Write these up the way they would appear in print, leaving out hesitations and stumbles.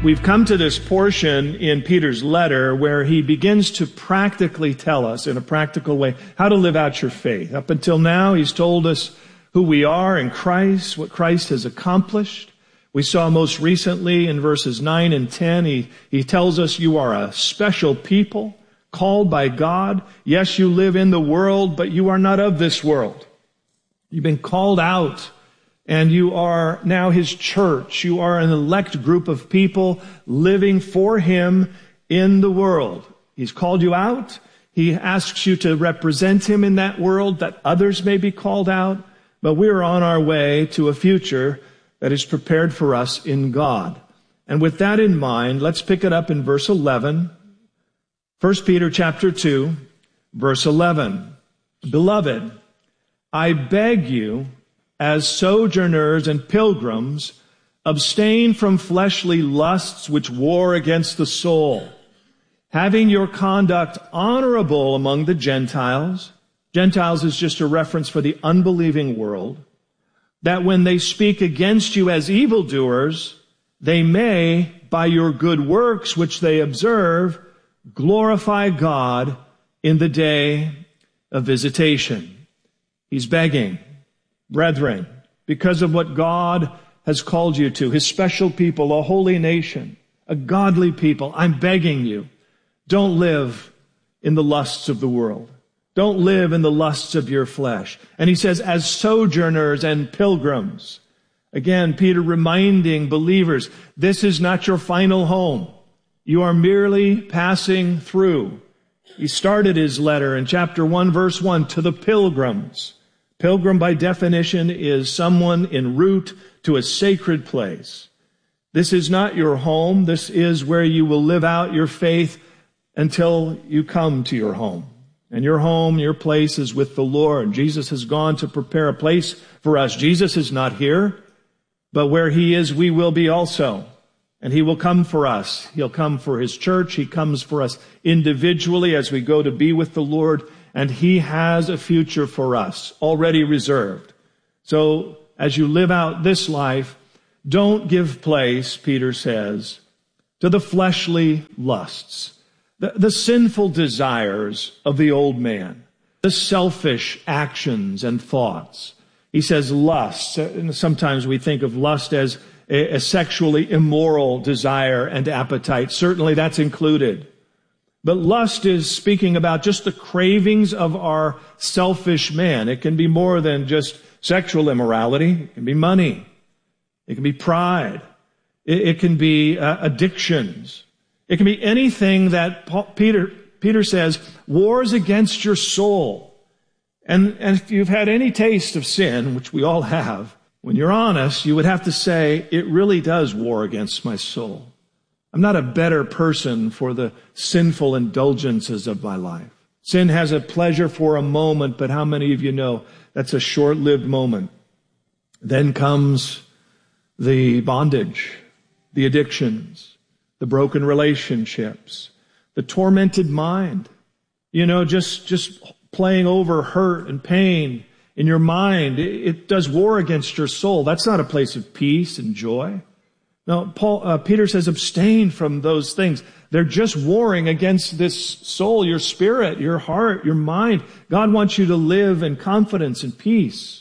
We've come to this portion in Peter's letter where he begins to practically tell us in a practical way how to live out your faith. Up until now, he's told us who we are in Christ, what Christ has accomplished. We saw most recently in verses 9 and 10, he tells us you are a special people, called by God. Yes, you live in the world, but you are not of this world. You've been called out. And you are now His church. You are an elect group of people living for Him in the world. He's called you out. He asks you to represent Him in that world that others may be called out. But we're on our way to a future that is prepared for us in God. And with that in mind, let's pick it up in verse 11. 1 Peter chapter 2, verse 11. Beloved, I beg you, as sojourners and pilgrims, abstain from fleshly lusts which war against the soul, having your conduct honorable among the Gentiles. Gentiles is just a reference for the unbelieving world, that when they speak against you as evildoers, they may, by your good works which they observe, glorify God in the day of visitation. He's begging. Brethren, because of what God has called you to, His special people, a holy nation, a godly people, I'm begging you, don't live in the lusts of the world. Don't live in the lusts of your flesh. And he says, as sojourners and pilgrims. Again, Peter reminding believers, this is not your final home. You are merely passing through. He started his letter in chapter 1, verse 1, to the pilgrims. Pilgrim, by definition, is someone en route to a sacred place. This is not your home. This is where you will live out your faith until you come to your home. And your home, your place is with the Lord. Jesus has gone to prepare a place for us. Jesus is not here, but where He is, we will be also. And He will come for us. He'll come for His church. He comes for us individually as we go to be with the Lord. And He has a future for us already reserved. So as you live out this life, don't give place, Peter says, to the fleshly lusts, the sinful desires of the old man, the selfish actions and thoughts. He says lust. Sometimes we think of lust as a sexually immoral desire and appetite. Certainly that's included. But lust is speaking about just the cravings of our selfish man. It can be more than just sexual immorality. It can be money. It can be pride. It can be addictions. It can be anything that Peter says wars against your soul. And if you've had any taste of sin, which we all have, when you're honest, you would have to say, it really does war against my soul. I'm not a better person for the sinful indulgences of my life. Sin has a pleasure for a moment, but how many of you know that's a short-lived moment? Then comes the bondage, the addictions, the broken relationships, the tormented mind. You know, just playing over hurt and pain in your mind. It does war against your soul. That's not a place of peace and joy. No, Peter says, abstain from those things. They're just warring against this soul, your spirit, your heart, your mind. God wants you to live in confidence and peace.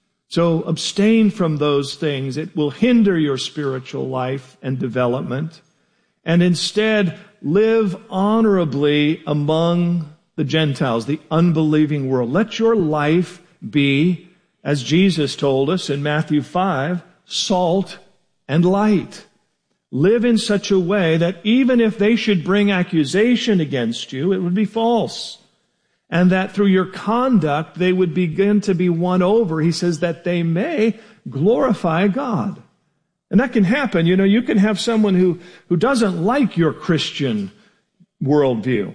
So abstain from those things. It will hinder your spiritual life and development. And instead, live honorably among the Gentiles, the unbelieving world. Let your life be, as Jesus told us in Matthew 5, salt and light. Live in such a way that even if they should bring accusation against you, it would be false. And that through your conduct, they would begin to be won over. He says that they may glorify God. And that can happen. You know, you can have someone who doesn't like your Christian worldview.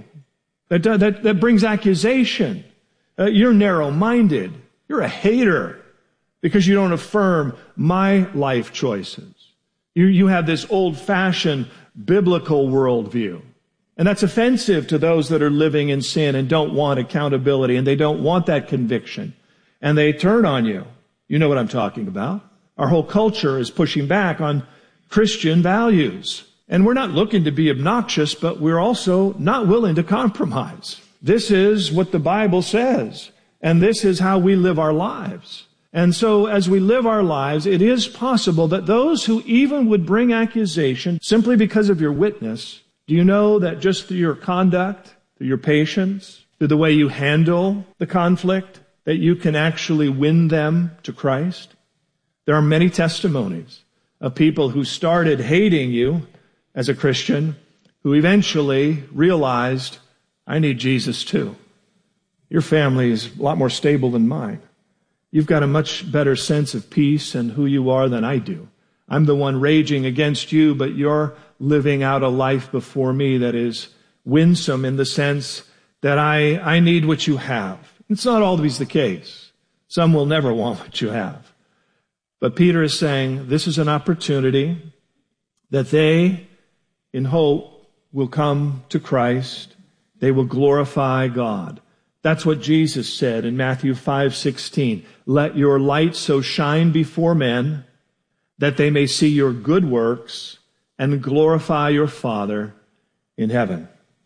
That brings accusation. You're narrow-minded. You're a hater because you don't affirm my life choices. You have this old-fashioned biblical worldview. And that's offensive to those that are living in sin and don't want accountability and they don't want that conviction. And they turn on you. You know what I'm talking about. Our whole culture is pushing back on Christian values. And we're not looking to be obnoxious, but we're also not willing to compromise. This is what the Bible says, and this is how we live our lives. And so as we live our lives, it is possible that those who even would bring accusation simply because of your witness, do you know that just through your conduct, through your patience, through the way you handle the conflict, that you can actually win them to Christ? There are many testimonies of people who started hating you as a Christian, who eventually realized, I need Jesus too. Your family is a lot more stable than mine. You've got a much better sense of peace and who you are than I do. I'm the one raging against you, but you're living out a life before me that is winsome in the sense that I need what you have. It's not always the case. Some will never want what you have. But Peter is saying this is an opportunity that they, in hope, will come to Christ. They will glorify God. That's what Jesus said in Matthew 5:16. Let your light so shine before men that they may see your good works and glorify your Father in heaven.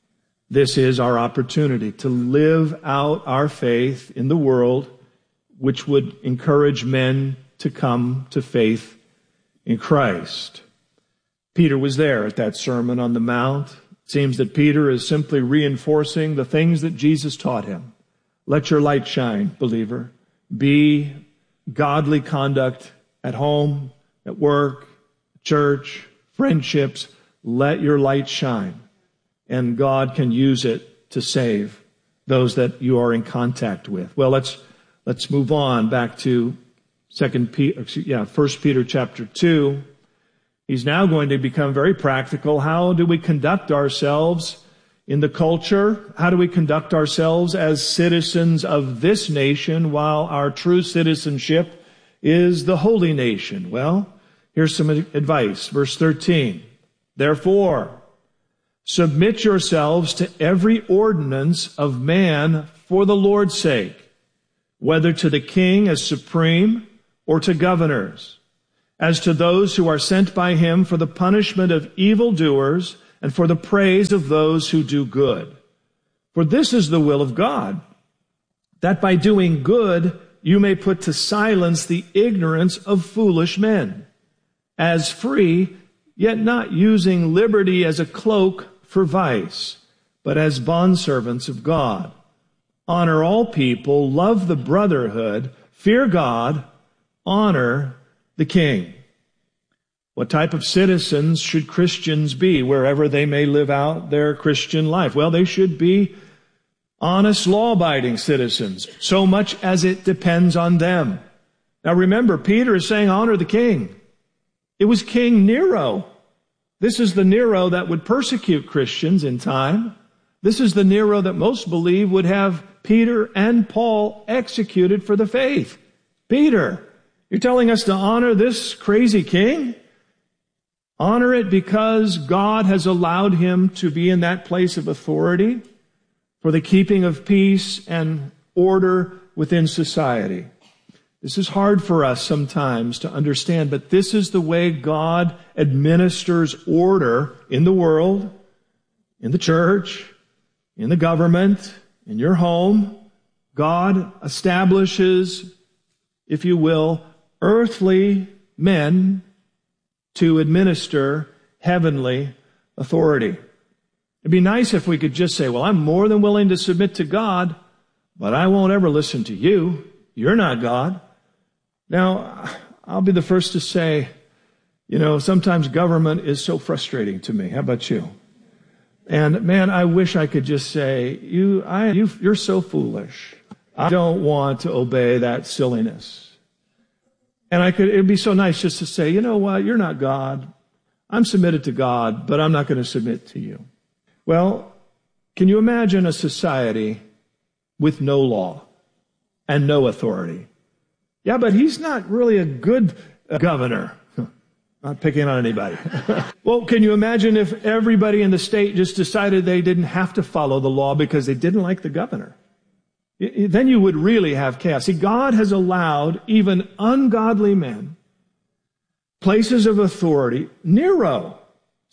This is our opportunity to live out our faith in the world, which would encourage men to come to faith in Christ. Peter was there at that Sermon on the Mount. It seems that Peter is simply reinforcing the things that Jesus taught him. Let your light shine, believer. Be godly conduct at home, at work, church, friendships. Let your light shine. And God can use it to save those that you are in contact with. Well, let's move on back to 1 Peter chapter 2. He's now going to become very practical. How do we conduct ourselves in the culture? How do we conduct ourselves as citizens of this nation while our true citizenship is the holy nation? Well, here's some advice. Verse 13. Therefore, submit yourselves to every ordinance of man for the Lord's sake, whether to the king as supreme or to governors, as to those who are sent by him for the punishment of evildoers and for the praise of those who do good. For this is the will of God, that by doing good you may put to silence the ignorance of foolish men, as free, yet not using liberty as a cloak for vice, but as bondservants of God. Honor all people, love the brotherhood, fear God, honor the king. What type of citizens should Christians be wherever they may live out their Christian life? Well, they should be honest, law-abiding citizens, so much as it depends on them. Now remember, Peter is saying honor the king. It was King Nero. This is the Nero that would persecute Christians in time. This is the Nero that most believe would have Peter and Paul executed for the faith. Peter, you're telling us to honor this crazy king? Honor it because God has allowed him to be in that place of authority for the keeping of peace and order within society. This is hard for us sometimes to understand, but this is the way God administers order in the world, in the church, in the government, in your home. God establishes, if you will, earthly men to administer heavenly authority. It'd be nice if we could just say, well, I'm more than willing to submit to God, but I won't ever listen to you. You're not God. Now, I'll be the first to say, sometimes government is so frustrating to me. How about you? And man, I wish I could just say, you're so foolish. I don't want to obey that silliness. And it'd be so nice just to say, you know what, you're not God. I'm submitted to God, but I'm not going to submit to you. Well, can you imagine a society with no law and no authority? Yeah, but he's not really a good governor. Not picking on anybody. Well, can you imagine if everybody in the state just decided they didn't have to follow the law because they didn't like the governor? Then you would really have chaos. See, God has allowed even ungodly men places of authority. Nero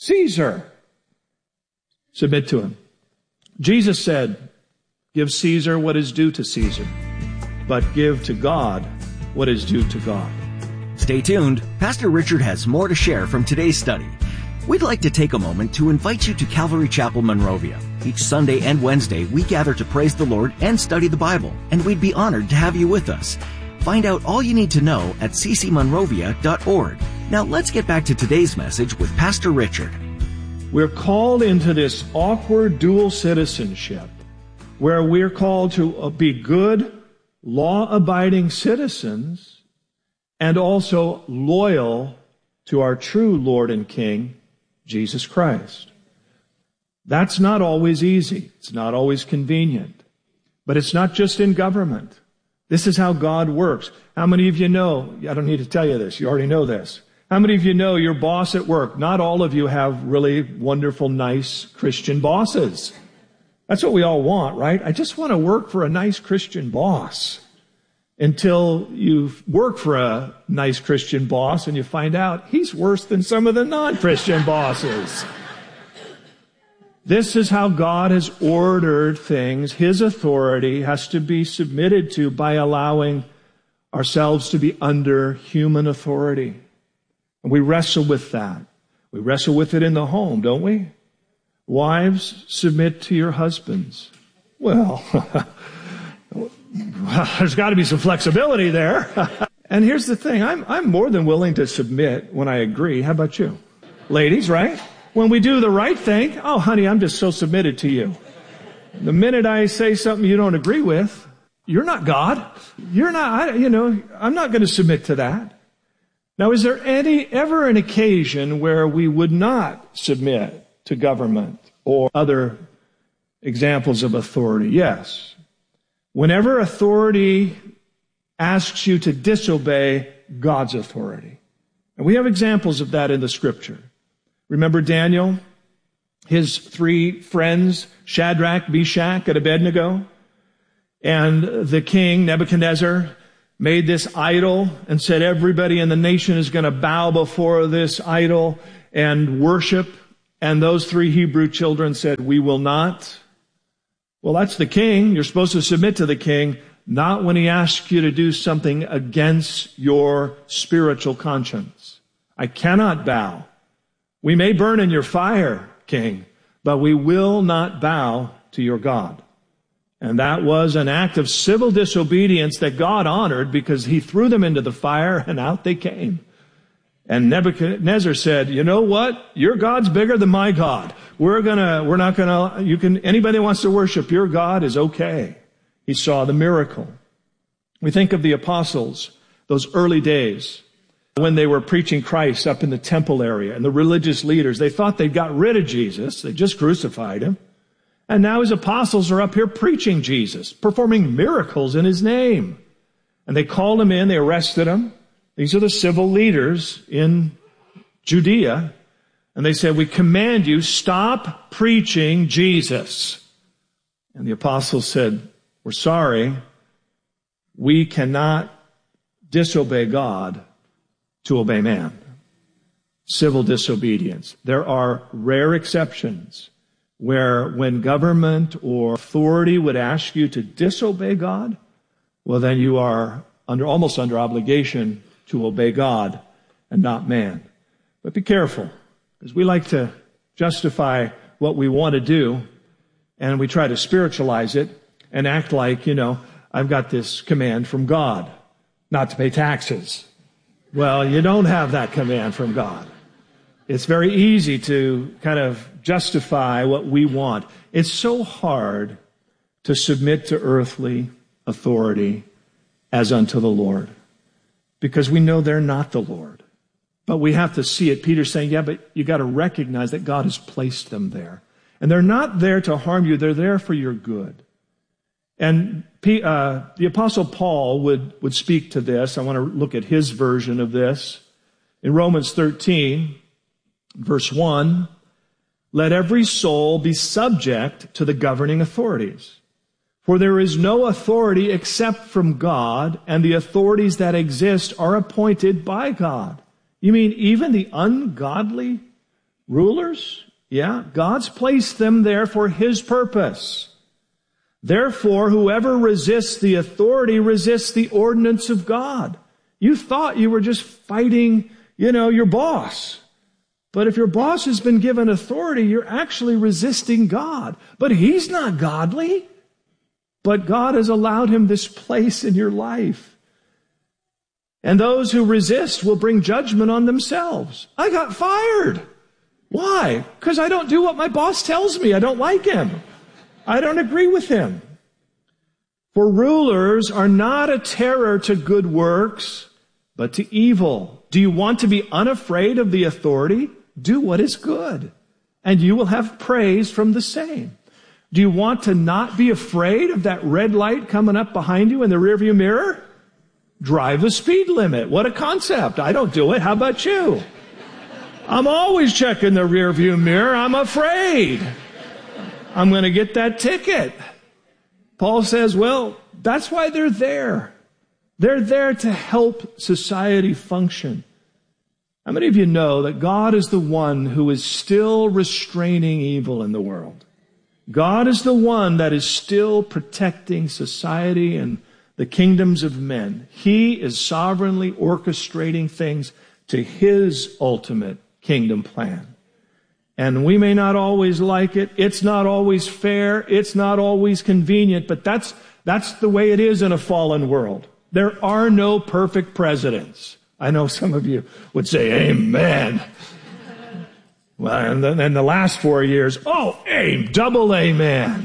Caesar. Submit to him. Jesus said, give Caesar what is due to Caesar, but give to God what is due to God. Stay tuned. Pastor Richard has more to share from today's study. We'd like to take a moment to invite you to Calvary Chapel, Monrovia. Each Sunday and Wednesday, we gather to praise the Lord and study the Bible, and we'd be honored to have you with us. Find out all you need to know at ccmonrovia.org. Now let's get back to today's message with Pastor Richard. We're called into this awkward dual citizenship where we're called to be good, law-abiding citizens and also loyal to our true Lord and King, Jesus Christ. That's not always easy. It's not always convenient. But it's not just in government. This is how God works. How many of you know, I don't need to tell you this, you already know this. How many of you know your boss at work? Not all of you have really wonderful, nice Christian bosses. That's what we all want, right? I just want to work for a nice Christian boss. Until you work for a nice Christian boss and you find out he's worse than some of the non-Christian bosses. This is how God has ordered things. His authority has to be submitted to by allowing ourselves to be under human authority. And we wrestle with that. We wrestle with it in the home, don't we? Wives, submit to your husbands. Well, there's got to be some flexibility there. And here's the thing. I'm more than willing to submit when I agree. How about you? Ladies, right? When we do the right thing, oh, honey, I'm just so submitted to you. The minute I say something you don't agree with, you're not God. You're not, I'm not going to submit to that. Now, is there ever an occasion where we would not submit to government or other examples of authority? Yes. Whenever authority asks you to disobey God's authority. And we have examples of that in the Scripture. Remember Daniel? His three friends, Shadrach, Meshach, and Abednego? And the king, Nebuchadnezzar, made this idol and said everybody in the nation is going to bow before this idol and worship. And those three Hebrew children said, we will not. Well, that's the king. You're supposed to submit to the king, not when he asks you to do something against your spiritual conscience. I cannot bow. We may burn in your fire, king, but we will not bow to your God. And that was an act of civil disobedience that God honored because he threw them into the fire and out they came. And Nebuchadnezzar said, you know what? Your God's bigger than my God. Anybody that wants to worship your God is okay. He saw the miracle. We think of the apostles, those early days when they were preaching Christ up in the temple area, and the religious leaders, they thought they'd got rid of Jesus. They just crucified him. And now his apostles are up here preaching Jesus, performing miracles in his name. And they called him in, they arrested him. These are the civil leaders in Judea. And they said, we command you, stop preaching Jesus. And the apostles said, we're sorry. We cannot disobey God to obey man. Civil disobedience. There are rare exceptions where when government or authority would ask you to disobey God, well, then you are almost under obligation to obey God and not man. But be careful, because we like to justify what we want to do, and we try to spiritualize it and act like, I've got this command from God not to pay taxes. Well, you don't have that command from God. It's very easy to kind of justify what we want. It's so hard to submit to earthly authority as unto the Lord, because we know they're not the Lord. But we have to see it. Peter's saying, yeah, but you got to recognize that God has placed them there. And they're not there to harm you. They're there for your good. And the Apostle Paul would speak to this. I want to look at his version of this. In Romans 13, verse 1, let every soul be subject to the governing authorities. For there is no authority except from God, and the authorities that exist are appointed by God. You mean even the ungodly Rulers? Yeah, God's placed them there for His purpose. Therefore, whoever resists the authority resists the ordinance of God. You thought you were just fighting, your boss. But if your boss has been given authority, you're actually resisting God. But he's not godly. But God has allowed him this place in your life. And those who resist will bring judgment on themselves. I got fired. Why? Because I don't do what my boss tells me. I don't like him. I don't agree with him. For rulers are not a terror to good works, but to evil. Do you want to be unafraid of the authority? Do what is good, and you will have praise from the same. Do you want to not be afraid of that red light coming up behind you in the rearview mirror? Drive the speed limit. What a concept. I don't do it. How about you? I'm always checking the rearview mirror. I'm afraid I'm going to get that ticket. Paul says, well, that's why they're there. They're there to help society function. How many of you know that God is the one who is still restraining evil in the world? God is the one that is still protecting society and the kingdoms of men. He is sovereignly orchestrating things to His ultimate kingdom plan. And we may not always like it. It's not always fair. It's not always convenient. But that's the way it is in a fallen world. There are no perfect presidents. I know some of you would say, amen. Well, and the last 4 years, double amen.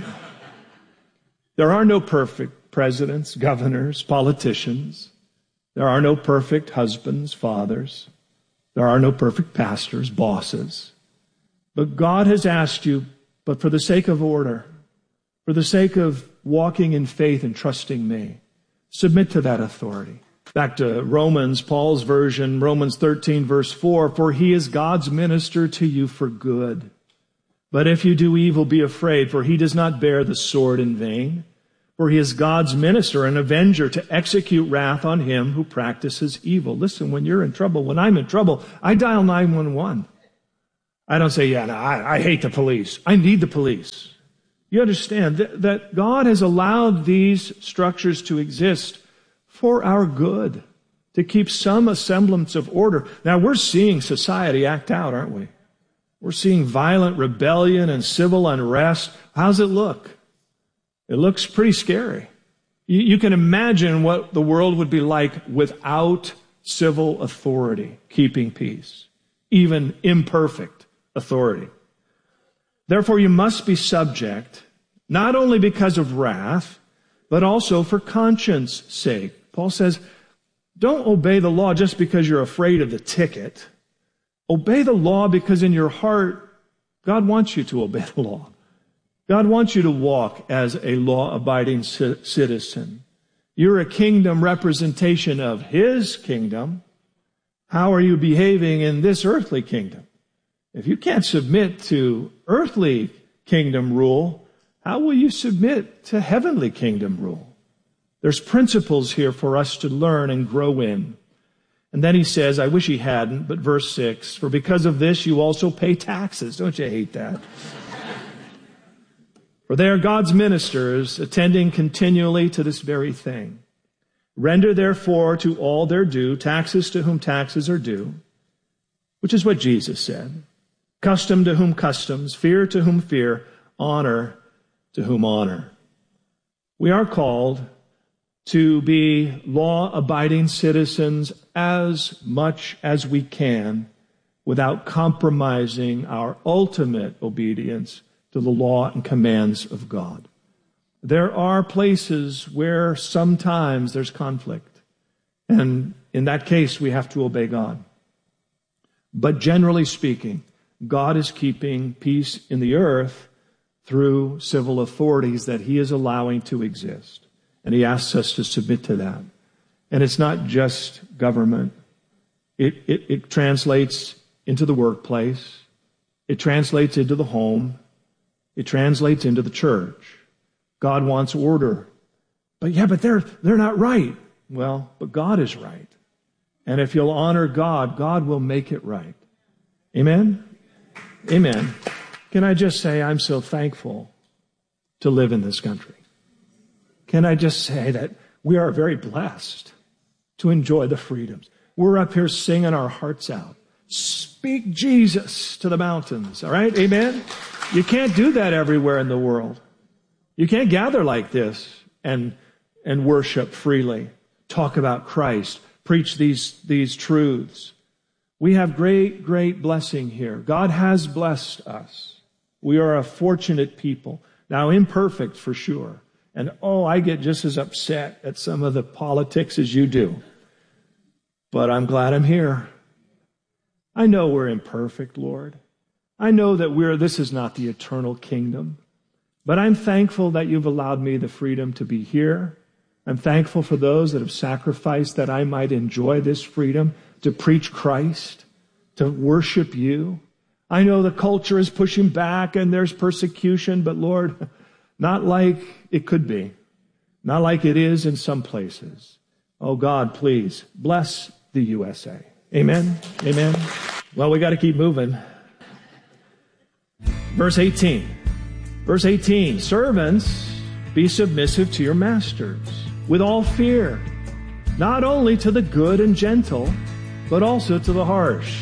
There are no perfect presidents, governors, politicians. There are no perfect husbands, fathers. There are no perfect pastors, bosses. But God has asked you, but for the sake of order, for the sake of walking in faith and trusting me, submit to that authority. Back to Romans, Paul's version, Romans 13, verse 4, for he is God's minister to you for good. But if you do evil, be afraid, for he does not bear the sword in vain. For he is God's minister, an avenger to execute wrath on him who practices evil. Listen, when you're in trouble, when I'm in trouble, I dial 911. I don't say, I hate the police. I need the police. You understand that God has allowed these structures to exist for our good, to keep some semblance of order. Now, we're seeing society act out, aren't we? We're seeing violent rebellion and civil unrest. How's it look? It looks pretty scary. You can imagine what the world would be like without civil authority keeping peace, even imperfect authority. Therefore, you must be subject, not only because of wrath, but also for conscience sake. Paul says, don't obey the law just because you're afraid of the ticket. Obey the law because in your heart, God wants you to obey the law. God wants you to walk as a law-abiding citizen. You're a kingdom representation of His kingdom. How are you behaving in this earthly kingdom? If you can't submit to earthly kingdom rule, how will you submit to heavenly kingdom rule? There's principles here for us to learn and grow in. And then he says, I wish he hadn't, but verse 6, for because of this you also pay taxes. Don't you hate that? For they are God's ministers, attending continually to this very thing. Render therefore to all their due, taxes to whom taxes are due, which is what Jesus said. Custom to whom customs, fear to whom fear, honor to whom honor. We are called to be law-abiding citizens as much as we can without compromising our ultimate obedience to the law and commands of God. There are places where sometimes there's conflict, and in that case we have to obey God. But generally speaking, God is keeping peace in the earth through civil authorities that He is allowing to exist. And He asks us to submit to that. And it's not just government. It translates into the workplace. It translates into the home. It translates into the church. God wants order. But they're not right. Well, but God is right. And if you'll honor God, God will make it right. Amen? Amen. Can I just say I'm so thankful to live in this country? Can I just say that we are very blessed to enjoy the freedoms? We're up here singing our hearts out. Speak Jesus to the mountains, all right? Amen? You can't do that everywhere in the world. You can't gather like this and worship freely, talk about Christ, preach these truths. We have great, great blessing here. God has blessed us. We are a fortunate people. Now, imperfect for sure. And I get just as upset at some of the politics as you do. But I'm glad I'm here. I know we're imperfect, Lord. I know that this is not the eternal kingdom. But I'm thankful that you've allowed me the freedom to be here. I'm thankful for those that have sacrificed that I might enjoy this freedom to preach Christ, to worship you. I know the culture is pushing back and there's persecution, but Lord, not like it could be. Not like it is in some places. Oh God, please bless the USA. Amen. Amen. Well, we got to keep moving. Verse 18. Verse 18. Servants, be submissive to your masters with all fear, not only to the good and gentle, but also to the harsh.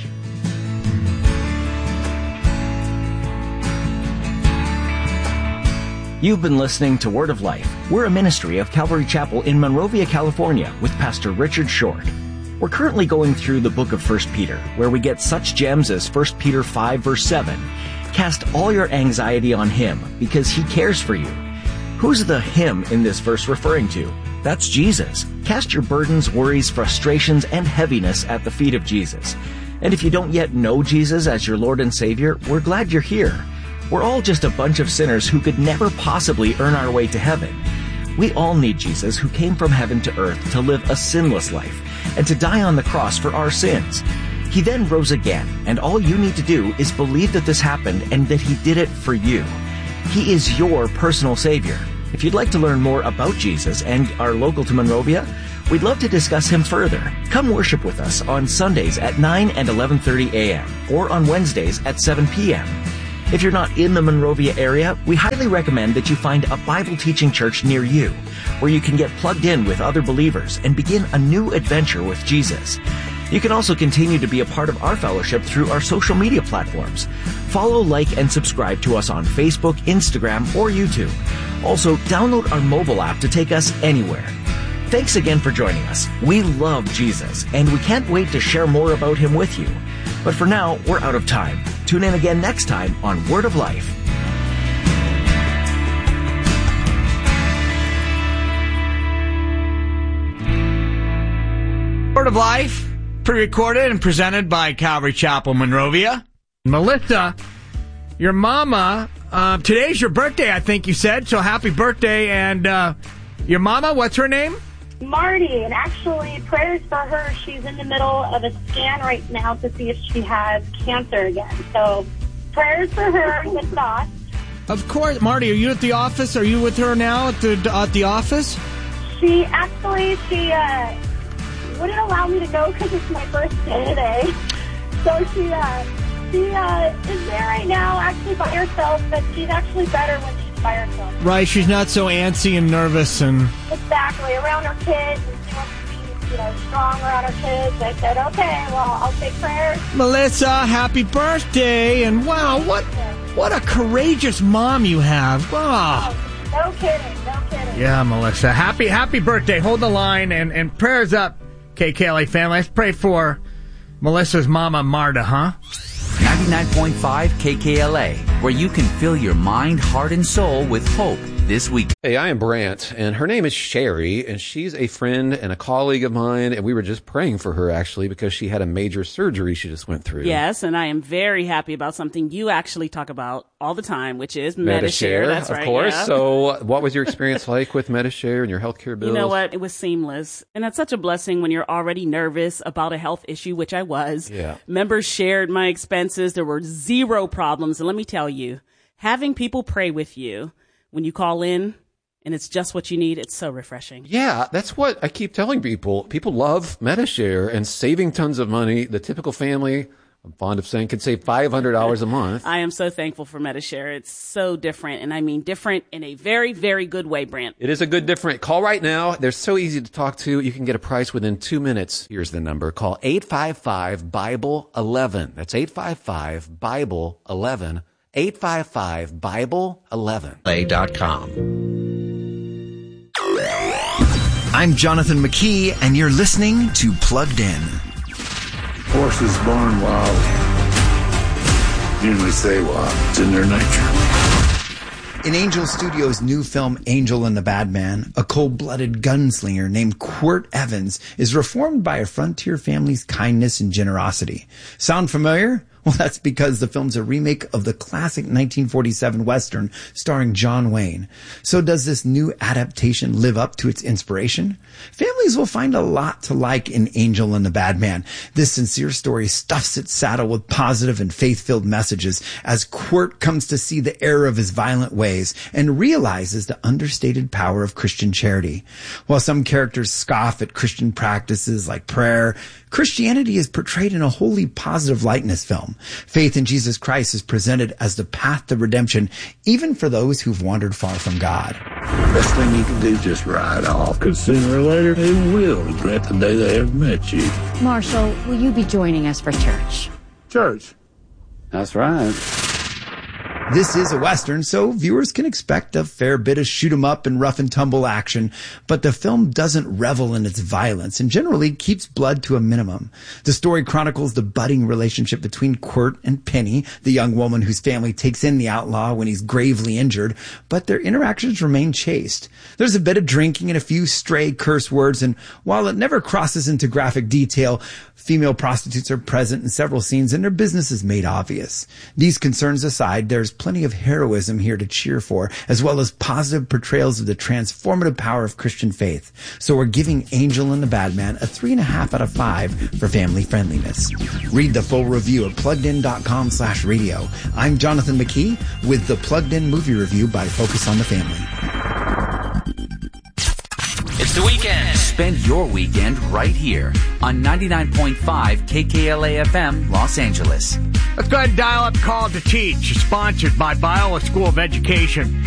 You've been listening to Word of Life. We're a ministry of Calvary Chapel in Monrovia, California, with Pastor Richard Short. We're currently going through the book of 1 Peter, where we get such gems as 1 Peter 5, verse 7. Cast all your anxiety on Him, because He cares for you. Who's the Him in this verse referring to? That's Jesus. Cast your burdens, worries, frustrations, and heaviness at the feet of Jesus. And if you don't yet know Jesus as your Lord and Savior, we're glad you're here. We're all just a bunch of sinners who could never possibly earn our way to heaven. We all need Jesus, who came from heaven to earth to live a sinless life and to die on the cross for our sins. He then rose again, and all you need to do is believe that this happened and that He did it for you. He is your personal Savior. If you'd like to learn more about Jesus and are local to Monrovia, we'd love to discuss Him further. Come worship with us on Sundays at 9 and 11:30 a.m. or on Wednesdays at 7 p.m. If you're not in the Monrovia area, we highly recommend that you find a Bible teaching church near you, where you can get plugged in with other believers and begin a new adventure with Jesus. You can also continue to be a part of our fellowship through our social media platforms. Follow, like, and subscribe to us on Facebook, Instagram, or YouTube. Also, download our mobile app to take us anywhere. Thanks again for joining us. We love Jesus, and we can't wait to share more about Him with you. But for now, we're out of time. Tune in again next time on Word of Life. Word of Life, pre-recorded and presented by Calvary Chapel, Monrovia. Melissa, your mama, today's your birthday, I think you said, so happy birthday. And your mama, what's her name? Marty, and actually prayers for her. She's in the middle of a scan right now to see if she has cancer again. So prayers for her and good thoughts. Of course. Marty, are you at the office? Are you with her now at the office? She wouldn't allow me to go because it's my birthday today. So she is there right now actually by herself, but she's actually better when she's by herself. Right, she's not so antsy and nervous and... Exactly, around her kids, and she wants to be, strong around her kids. I said, okay, well, I'll take prayers. Melissa, happy birthday, and wow, what a courageous mom you have. Wow. Oh, no kidding. Yeah, Melissa, happy birthday. Hold the line and prayers up, KKLA family. Let's pray for Melissa's mama, Marta, huh? 99.5 KKLA, where you can fill your mind, heart, and soul with hope this week. Hey, I am Brant, and her name is Sherry, and she's a friend and a colleague of mine, and we were just praying for her, actually, because she had a major surgery she just went through. Yes, and I am very happy about something you actually talk about all the time, which is Medi-Share. That's right, of course. Yeah. So what was your experience like with Medi-Share and your healthcare bills? You know what? It was seamless. And that's such a blessing when you're already nervous about a health issue, which I was. Yeah. Members shared my expenses. There were zero problems. And let me tell you, having people pray with you when you call in, and it's just what you need, it's so refreshing. Yeah, that's what I keep telling people. People love Medi-Share and saving tons of money. The typical family I'm fond of saying, could save $500 a month. I am so thankful for Medi-Share. It's so different, and I mean different in a very, very good way, Brent. It is a good different. Call right now. They're so easy to talk to. You can get a price within 2 minutes. Here's the number. Call 855-BIBLE-11. That's 855-BIBLE-11. 855-BIBLE-11. I'm Jonathan McKee, and you're listening to Plugged In. Horses born wild usually say wild. It's in their nature. In Angel Studios' new film, Angel and the Bad Man, a cold-blooded gunslinger named Quirt Evans is reformed by a frontier family's kindness and generosity. Sound familiar? Well, that's because the film's a remake of the classic 1947 Western starring John Wayne. So does this new adaptation live up to its inspiration? Families will find a lot to like in Angel and the Bad Man. This sincere story stuffs its saddle with positive and faith-filled messages as Quirt comes to see the error of his violent ways and realizes the understated power of Christian charity. While some characters scoff at Christian practices like prayer, Christianity is portrayed in a wholly positive light in this film. Faith in Jesus Christ is presented as the path to redemption, even for those who've wandered far from God. Best thing you can do is just ride off, because sooner or later they will regret the day they ever met you. Marshall, will you be joining us for church? Church? That's right. This is a Western, so viewers can expect a fair bit of shoot-'em-up and rough-and-tumble action, but the film doesn't revel in its violence and generally keeps blood to a minimum. The story chronicles the budding relationship between Quirt and Penny, the young woman whose family takes in the outlaw when he's gravely injured, but their interactions remain chaste. There's a bit of drinking and a few stray curse words, and while it never crosses into graphic detail, female prostitutes are present in several scenes and their business is made obvious. These concerns aside, there's plenty of heroism here to cheer for, as well as positive portrayals of the transformative power of Christian faith. So we're giving Angel and the Bad Man a 3.5 out of 5 for family friendliness. Read the full review at pluggedin.com/radio. I'm Jonathan McKee with the Plugged In movie review by Focus on the Family. It's the weekend. Spend your weekend right here on 99.5 KKLA FM, Los Angeles. Let's go ahead and dial up Call to Teach, sponsored by Biola School of Education.